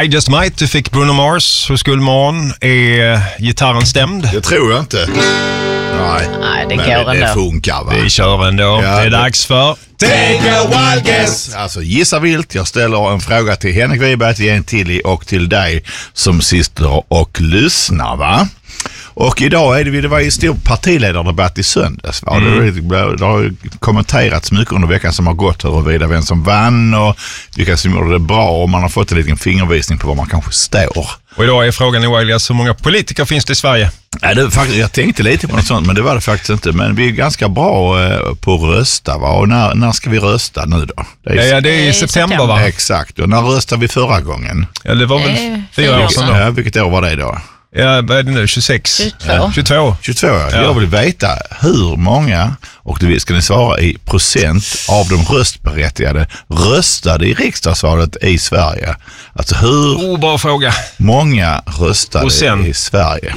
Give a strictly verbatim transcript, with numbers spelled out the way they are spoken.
I Just Might, du fick Bruno Mars hos Guldmorgon. Är gitarren stämd? Det tror jag inte. Nej, Nej det men går det, ändå. det funkar va? Vi kör ändå. Ja, det är det... dags för Take a wild guess. Alltså gissa vilt. Jag ställer en fråga till Henrik Wiberg, till en till och till dig som sitter och lyssnar va? Och idag är det, det var ju stor partiledardebatt i söndags. Va? Mm. Det, det har kommenterats mycket under veckan som har gått huruvida vem som vann och vilka som gjorde det bra, och man har fått en liten fingervisning på var man kanske står. Och idag är frågan i Elias, hur många politiker finns det i Sverige? Ja, det, faktiskt, jag tänkte lite på något sånt, men det var det faktiskt inte. Men vi är ganska bra eh, på att rösta va? Och när, när ska vi rösta nu då? Det är, ja, det är i september, september va? Exakt, och när röstade vi förra gången? Ja, det var väl eh, fyra år sedan då. Ja, vilket år var det då? Ja, vad är det nu? tjugosex? tjugotvå. Ja. tjugotvå. tjugotvå, ja. Ja. Jag vill veta hur många, och det ska ni svara i procent av de röstberättigade, röstade i riksdagsvalet i Sverige. Alltså hur Oh, bra fråga. många röstade Procent. i Sverige?